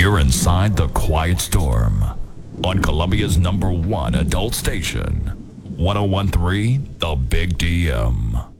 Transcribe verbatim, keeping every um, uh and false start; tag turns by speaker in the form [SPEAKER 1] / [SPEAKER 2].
[SPEAKER 1] You're inside the Quiet Storm on Columbia's number one adult station, one oh one point three The Big D M.